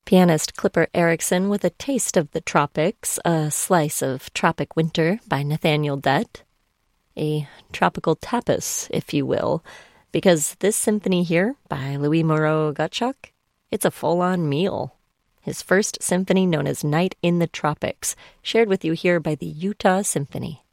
Pianist Clipper Erickson with a taste of the tropics, a slice of tropic winter by Nathaniel Dett. A tropical tapas, if you will, because this symphony here by Louis Moreau Gottschalk, it's a full-on meal. His first symphony known as Night in the Tropics, shared with you here by the Utah Symphony.